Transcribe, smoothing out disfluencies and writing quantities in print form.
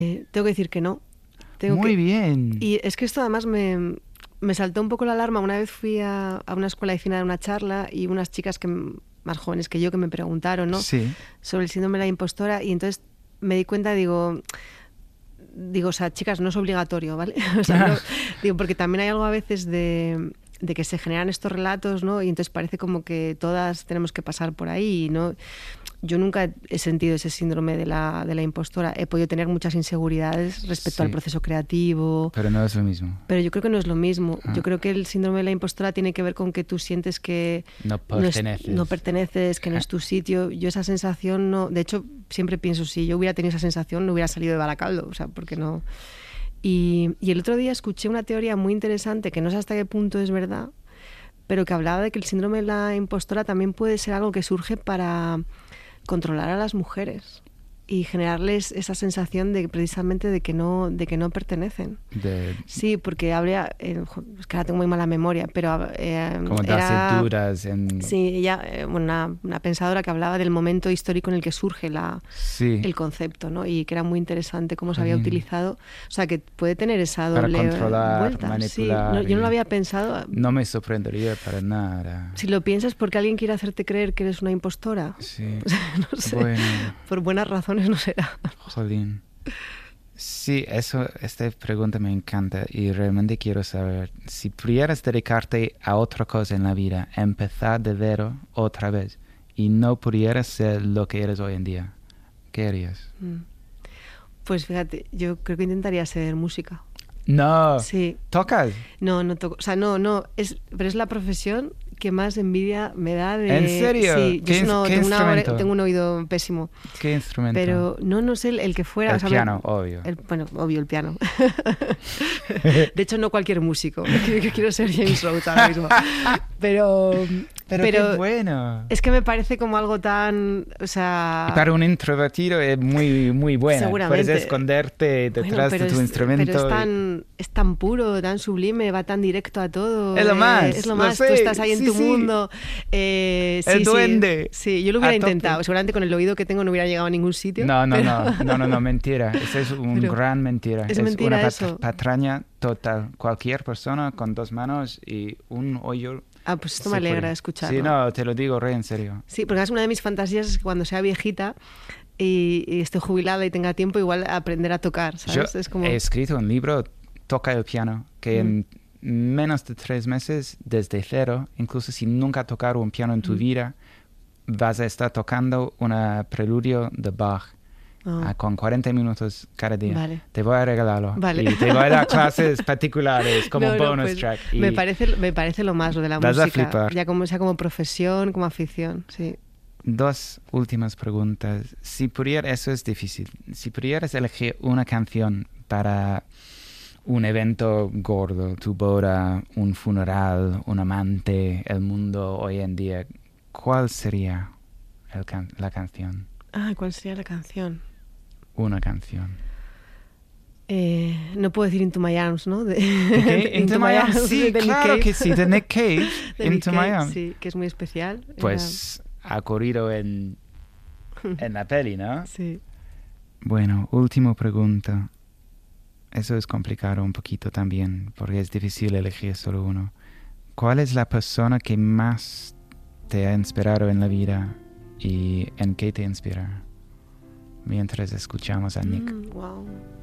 Tengo que decir que no. Muy bien. Y es que esto además me saltó un poco la alarma. Una vez fui a una escuela de cine a dar una charla y unas chicas más jóvenes que yo que me preguntaron, ¿no? Sí. Sobre el síndrome de la impostora, y entonces me di cuenta, digo, o sea, chicas, no es obligatorio, ¿vale? O sea, no, digo, porque también hay algo a veces de que se generan estos relatos, ¿no? Y entonces parece como que todas tenemos que pasar por ahí, ¿no? Yo nunca he sentido ese síndrome de la impostora. He podido tener muchas inseguridades respecto al proceso creativo. Pero no es lo mismo. Pero yo creo que no es lo mismo. Yo creo que el síndrome de la impostora tiene que ver con que tú sientes que no perteneces, que no es tu sitio. Yo esa sensación no... De hecho, siempre pienso, si yo hubiera tenido esa sensación, no hubiera salido de Baracaldo. O sea, porque no... Y el otro día escuché una teoría muy interesante, que no sé hasta qué punto es verdad, pero que hablaba de que el síndrome de la impostora también puede ser algo que surge para controlar a las mujeres y generarles esa sensación de precisamente de que no pertenecen. Sí, porque habría... es que ahora tengo muy mala memoria, pero... como darse duras. Sí, ella, una pensadora que hablaba del momento histórico en el que surge el concepto, ¿no? Y que era muy interesante cómo se había utilizado. O sea, que puede tener esa doble para controlar, vuelta. manipular. Sí, yo no lo había pensado. No me sorprendería para nada. Si lo piensas, porque alguien quiere hacerte creer que eres una impostora. Sí. No sé. Bueno. Por buenas razones no será. Jolín. Sí, esta pregunta me encanta y realmente quiero saber, si pudieras dedicarte a otra cosa en la vida, empezar de cero otra vez, y no pudieras ser lo que eres hoy en día, ¿qué harías? Pues fíjate, yo creo que intentaría ser música. No. Sí. ¿Tocas? No toco. O sea, no, pero es la profesión que más envidia me da de... ¿En serio? Sí, ¿Qué instrumento? Tengo un oído pésimo. ¿Qué instrumento? Pero no sé el que fuera. El piano, obvio. Bueno, obvio, el piano. De hecho, no cualquier músico. Quiero ser James Rhodes ahora mismo. Pero qué bueno. Es que me parece como algo tan... O sea... Y para un introvertido es muy, muy bueno. Seguramente. Puedes esconderte detrás de tu instrumento. Pero es tan puro, tan sublime, va tan directo a todo. Es lo más. Es lo más. Tú estás ahí en tu mundo. El duende. Sí, yo lo hubiera intentado. Seguramente con el oído que tengo no hubiera llegado a ningún sitio. No, mentira. Eso es gran mentira. Es mentira una eso. patraña total. Cualquier persona con 2 manos y un oído... pues esto me alegra escucharlo. Sí, no, te lo digo en serio. Sí, porque es una de mis fantasías es que cuando sea viejita y esté jubilada y tenga tiempo, igual aprender a tocar, ¿sabes? Yo he escrito un libro, Toca el piano, que en menos de 3 meses, desde cero, incluso si nunca tocar un piano en tu vida, vas a estar tocando una preludio de Bach. Con 40 minutos cada día. Vale. Te voy a regalarlo. Vale. Y te voy a dar clases particulares como bonus pues track. Y me parece lo más, lo de la vas música. A flipar. Ya sea como profesión, como afición, sí. 2 últimas preguntas. Eso es difícil. Si pudieras elegir una canción para un evento gordo, tu boda, un funeral, un amante, el mundo hoy en día, ¿cuál sería la canción? ¿Cuál sería la canción? Una canción. No puedo decir Into My Arms, ¿no? Into My Arms, sí, claro que sí, de Nick Cave. Into My Arms. Sí, que es muy especial. Pues ha corrido en la peli, ¿no? Sí. Bueno, última pregunta. Eso es complicado un poquito también, porque es difícil elegir solo uno. ¿Cuál es la persona que más te ha inspirado en la vida y en qué te inspira? Mientras escuchamos a Nick. Wow.